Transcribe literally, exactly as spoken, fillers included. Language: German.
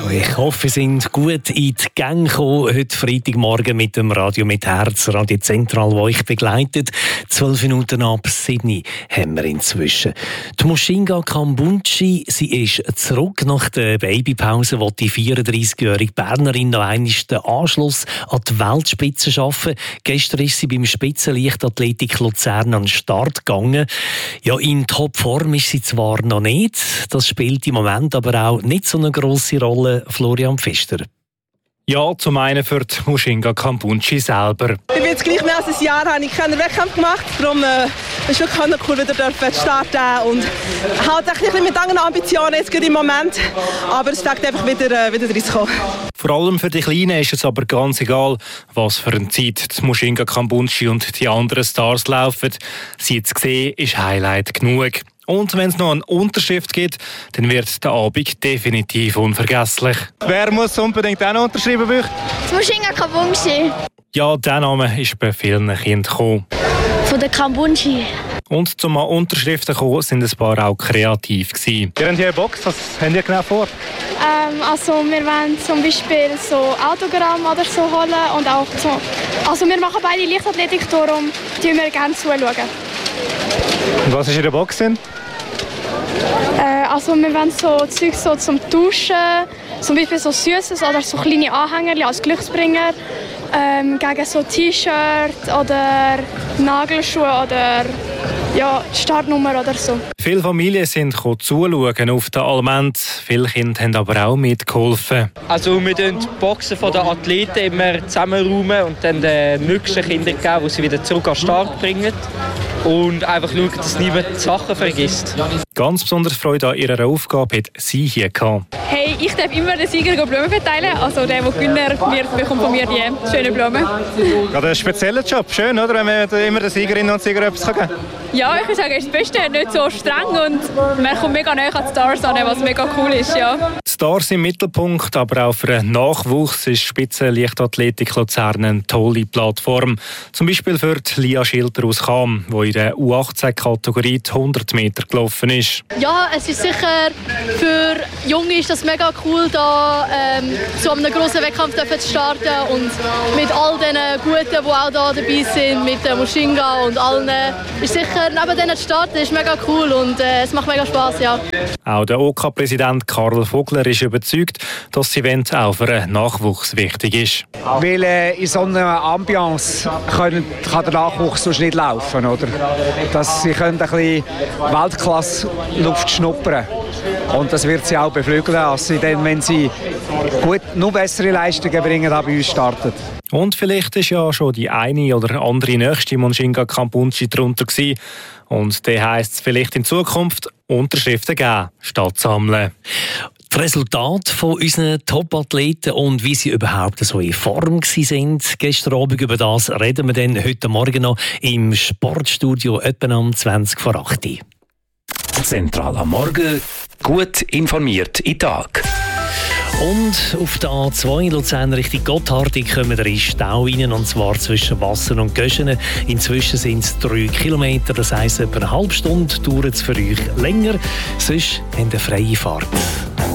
Ich hoffe, Sie sind gut in die Gänge gekommen. Heute Freitagmorgen mit dem Radio mit Herz, Radio Zentral, wo ich begleitet. Zwölf Minuten ab sieben haben wir inzwischen. Die Mushinga Kambunchi, sie ist zurück nach der Babypause, wo die vierunddreißigjährige Bernerin noch einmal den Anschluss an die Weltspitze schaffen. Gestern ist sie beim Spitzenleichtathletik Luzern an den Start gegangen. Ja, in Topform ist sie zwar noch nicht, das spielt im Moment aber auch nicht so eine grosse Rolle. Florian Pfister. Ja, zum einen für die Mushinga Kambunchi selber. Ich bin jetzt gleich mehr als ein Jahr habe ich keinen Wettkampf gemacht, darum äh, ist es wirklich cool, wieder dürfen starten und halt ein bisschen mit anderen Ambitionen jetzt gerade im Moment, aber es fängt einfach wieder, äh, wieder reinzukommen. Vor allem für die Kleinen ist es aber ganz egal, was für eine Zeit die Mushinga Kambunchi und die anderen Stars laufen. Sie zu sehen ist Highlight genug. Und wenn es noch eine Unterschrift gibt, dann wird der Abend definitiv unvergesslich. Wer muss unbedingt auch noch unterschreiben bei euch? Die Mushinga Kambunchi. Ja, dieser Name ist bei vielen Kindern gekommen. Von der Kambunchi. Und zum Unterschriften kommen sind ein paar auch kreativ gewesen. Ihr habt hier eine Box, was habt ihr genau vor? Ähm, also wir wollen zum Beispiel so Autogramm oder so holen und auch so. Also wir machen beide Leichtathletik, darum schauen wir gerne zuschauen. Und was ist in der Box denn? Äh, also wir wollen so Zeug so zum Duschen, zum Beispiel so Süßes oder so kleine Anhänger als Glücksbringer, ähm, gegen so T-Shirt oder Nagelschuhe oder ja, Startnummer oder so. Viele Familien sind zuschauen auf den Almend. Viele Kinder haben aber auch mitgeholfen. Also wir tun die Boxen der Athleten immer zusammenräumen und dann den nächsten Kindern geben, die sie wieder zurück an den Start bringen. Und einfach schauen, dass niemand die Sachen vergisst. Ganz besonders Freude an ihrer Aufgabe hat sie hier gehabt. Hey, ich darf immer den Sieger Blumen verteilen. Also der, der Gewinner wird, bekommt von mir die schönen Blumen. Gerade ein spezieller Job. Schön, oder? Wenn man immer den Siegerinnen und Sieger etwas geben kann. Ja, ich würde sagen, es ist das Beste, nicht so streng und man kommt mega näher an die Stars an, was mega cool ist. Ja. Die Stars im Mittelpunkt, aber auch für den Nachwuchs ist Spitzenleichtathletik Luzern eine tolle Plattform. Zum Beispiel für die Lia Schilter aus Cham, die in der U achtzehn-Kategorie die hundert Meter gelaufen ist. Ja, es ist sicher für Junge ist das mega cool, da ähm, zu einem grossen Wettkampf zu starten und mit all den Guten, die auch da dabei sind, mit der Mushinga und allen, ist sicher neben denen zu starten, ist mega cool und äh, es macht mega Spass, ja. Auch der O K-Präsident Karl Vogler ist überzeugt, dass das Event auch für den Nachwuchs wichtig ist. Weil äh, in so einer Ambiance können, kann der Nachwuchs sonst nicht laufen, oder? Dass sie können ein bisschen Weltklasse-Luft schnuppern. Und das wird sie auch beflügeln, dass sie dann, wenn sie gut, noch bessere Leistungen bringen, auch bei uns starten. Und vielleicht ist ja schon die eine oder andere nächste Mushinga Kambunchi drunter gewesen. Und dann heisst es vielleicht in Zukunft Unterschriften geben, statt sammeln. Das Resultat von unseren Top-Athleten und wie sie überhaupt so in Form sind. Gestern Abend über das reden wir dann heute Morgen noch im Sportstudio etwa um zwanzig vor acht. Zentral am Morgen, gut informiert in den Tag. Und auf der A zwei Luzern Richtung Gottharding kommen wir in Stau rein, und zwar zwischen Wasser und Göschenen. Inzwischen sind es drei Kilometer, das heisst, etwa eine halbe Stunde dauert es für euch länger. Sonst habt ihr freie Fahrt.